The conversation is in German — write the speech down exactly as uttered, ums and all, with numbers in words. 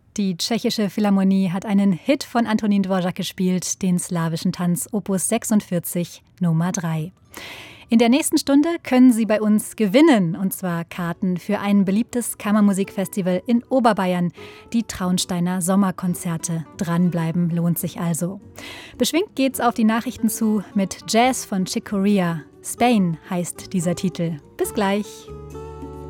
Die Tschechische Philharmonie hat einen Hit von Antonín Dvořák gespielt, den slawischen Tanz Opus sechsundvierzig Nummer drei. In der nächsten Stunde können Sie bei uns gewinnen, und zwar Karten für ein beliebtes Kammermusikfestival in Oberbayern, die Traunsteiner Sommerkonzerte. Dranbleiben lohnt sich also. Beschwingt geht's auf die Nachrichten zu mit Jazz von Chick Corea. Spain heißt dieser Titel. Bis gleich.